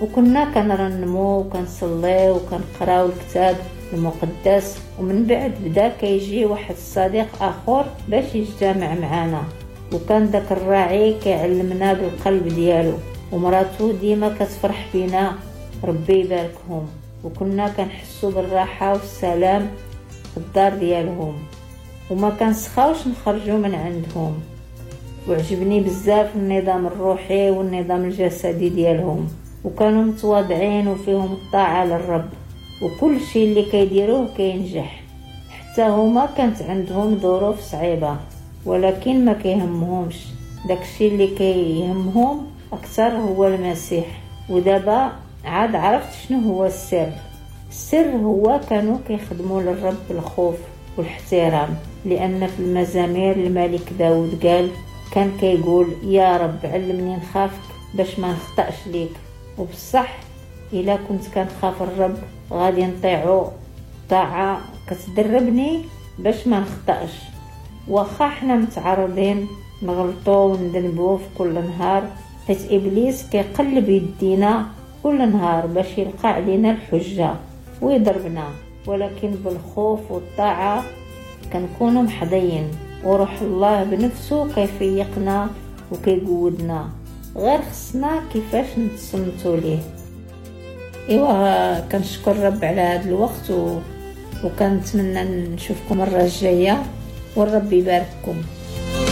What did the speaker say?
وكنا كنرنمو وكنصليو وكنقراو الكتاب المقدس. ومن بعد بدا كيجي واحد الصديق اخر باش يجتمع معنا، وكان داك الراعي كيعلمنا بالقلب ديالو، ومراتو ديما كتفرح بينا ربي يباركهم. وكنا كنحسوا بالراحه والسلام في الدار ديالهم، وما كنسخاوش نخرجوا من عندهم. وعجبني بزاف النظام الروحي والنظام الجسدي ديالهم، وكانوا متواضعين وفيهم الطاعه للرب، وكل شيء اللي كيديروه كينجح. حتى هما كانت عندهم ظروف صعيبه، ولكن ما كيهمهمش. داكشي اللي كيهمهم اكثر هو المسيح. ودابا عاد عرفت شنو هو السر هو كانوا كيخدموا للرب بالخوف والاحترام. لان في المزامير الملك داود قال كان كيقول يا رب علمني نخافك باش ما نخطأش ليك. وبصح الا كنت كنخاف الرب غادي نطيعو طاعه كتدربني باش ما نخطأش. واخا حنا متعرضين نغلطو وندنبو في كل نهار، حيت ابليس كيقلب يدينا كل نهار باش يلقى علينا الحجه ويضربنا، ولكن بالخوف والطاعه كنكونوا محظيين، وروح الله بنفسه كيفيقنا وكيقودنا. غير خصنا كيفاش نتصنتوا ليه. ايوا كنشكر رب على هذا الوقت وكنتمنى نشوفكم المره الجايه، والرب يبارككم.